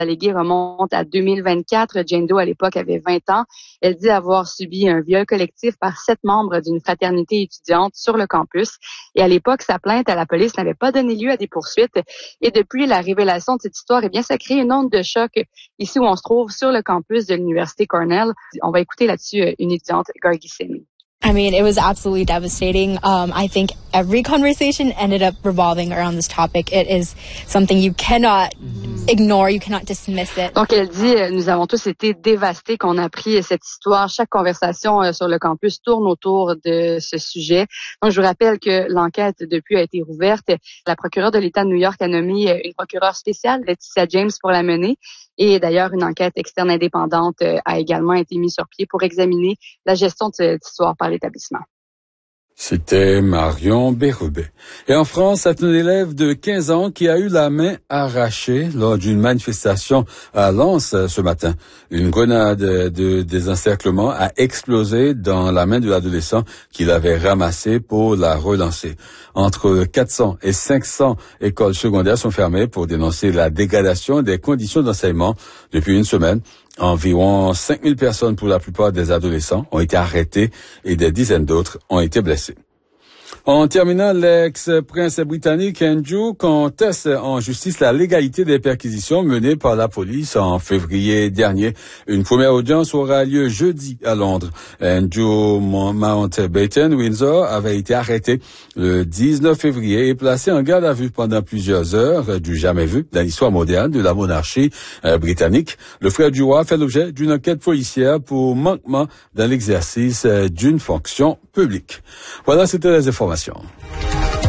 alléguée remonte à 2024. Jane Doe, à l'époque, avait 20 ans. Elle dit avoir subi un viol collectif par 7 membres d'une fraternité étudiante sur le campus. Et à l'époque, sa plainte à la police n'avait pas donné lieu à des poursuites. Et depuis la révélation de cette histoire, eh bien, ça crée une onde de choc ici où on se trouve sur le campus de l'Université Cornell. On va écouter là-dessus une étudiante, Gargi Singh. I mean, it was absolutely devastating. I think every conversation ended up revolving around this topic. It is something you cannot ignore, you cannot dismiss it. Donc, elle dit, nous avons tous été dévastés qu'on a appris cette histoire. Chaque conversation sur le campus tourne autour de ce sujet. Donc, je vous rappelle que l'enquête depuis a été rouverte. La procureure de l'État de New York a nommé une procureure spéciale, Laetitia James, pour la mener. Et d'ailleurs, une enquête externe indépendante a également été mise sur pied pour examiner la gestion de cette histoire par l'établissement. C'était Marion Bérubé. Et en France, c'est un élève de 15 ans qui a eu la main arrachée lors d'une manifestation à Lens ce matin. Une grenade de désencerclement a explosé dans la main de l'adolescent qu'il avait ramassée pour la relancer. Entre 400 et 500 écoles secondaires sont fermées pour dénoncer la dégradation des conditions d'enseignement depuis une semaine. Environ 5000 personnes, pour la plupart des adolescents, ont été arrêtées et des dizaines d'autres ont été blessées. En terminant, l'ex-prince britannique Andrew conteste en justice la légalité des perquisitions menées par la police en février dernier. Une première audience aura lieu jeudi à Londres. Andrew Mountbatten Windsor avait été arrêté le 19 février et placé en garde à vue pendant plusieurs heures, du jamais vu dans l'histoire moderne de la monarchie britannique. Le frère du roi fait l'objet d'une enquête policière pour manquement dans l'exercice d'une fonction publique. Voilà, c'était les informations.